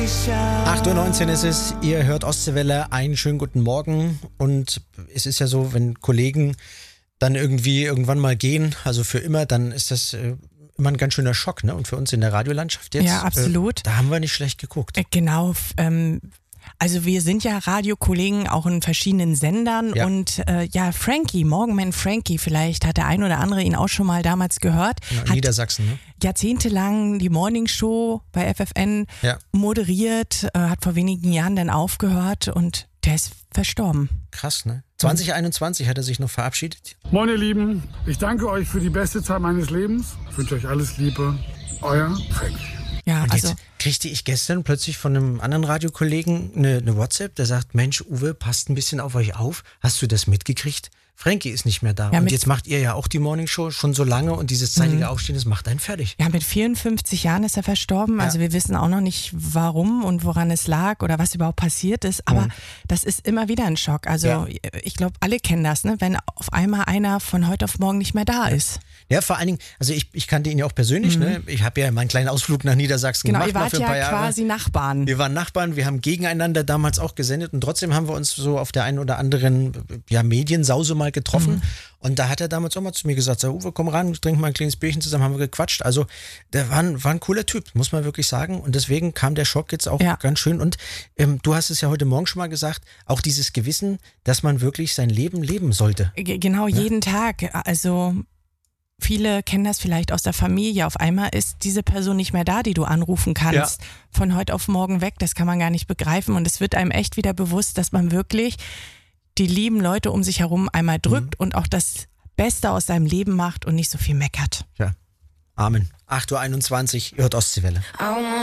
8:19 Uhr ist es, ihr hört Ostseewelle, einen schönen guten Morgen. Und es ist ja so, wenn Kollegen dann irgendwie irgendwann mal gehen, also für immer, dann ist das immer ein ganz schöner Schock, ne? Und für uns in der Radiolandschaft jetzt, ja, absolut. Da haben wir nicht schlecht geguckt. Genau, also wir sind ja Radiokollegen auch in verschiedenen Sendern und Frankie, Morgenman Frankie, vielleicht hat der ein oder andere ihn auch schon mal damals gehört. Ja, in hat Niedersachsen, ne? Jahrzehntelang die Morningshow bei FFN moderiert, hat vor wenigen Jahren dann aufgehört und der ist verstorben. Krass, ne? 2021 hat er sich noch verabschiedet. Moin ihr Lieben, ich danke euch für die beste Zeit meines Lebens. Ich wünsche euch alles Liebe. Euer Frankie. Ja, und also jetzt kriegte ich gestern plötzlich von einem anderen Radiokollegen eine WhatsApp, der sagt, Mensch, Uwe, passt ein bisschen auf euch auf. Hast du das mitgekriegt? Frankie ist nicht mehr da. Ja, und jetzt macht ihr ja auch die Morningshow schon so lange und dieses zeitige Aufstehen, das macht einen fertig. Ja, mit 54 Jahren ist er verstorben. Ja. Also wir wissen auch noch nicht, warum und woran es lag oder was überhaupt passiert ist. Aber das ist immer wieder ein Schock. Also ich glaube, alle kennen das, ne? Wenn auf einmal einer von heute auf morgen nicht mehr da ist. Ja, vor allen Dingen, also ich kannte ihn ja auch persönlich. Ne? Ich habe ja meinen kleinen Ausflug nach Niedersachsen gemacht. Genau, ihr wart für ein paar ja Jahre. quasi Nachbarn. Wir waren Nachbarn, wir haben gegeneinander damals auch gesendet und trotzdem haben wir uns so auf der einen oder anderen Mediensause mal getroffen. Und da hat er damals auch mal zu mir gesagt, so, Uwe, komm ran, trinken mal ein kleines Bierchen zusammen, haben wir gequatscht. Also der war ein cooler Typ, muss man wirklich sagen. Und deswegen kam der Schock jetzt auch ganz schön. Und du hast es ja heute Morgen schon mal gesagt, auch dieses Gewissen, dass man wirklich sein Leben leben sollte. Genau, jeden Tag. Also viele kennen das vielleicht aus der Familie. Auf einmal ist diese Person nicht mehr da, die du anrufen kannst. Ja. Von heute auf morgen weg, das kann man gar nicht begreifen. Und es wird einem echt wieder bewusst, dass man wirklich die lieben Leute um sich herum einmal drückt und auch das Beste aus seinem Leben macht und nicht so viel meckert. Ja, Amen. 8:21 Uhr, ihr hört Ostseewelle.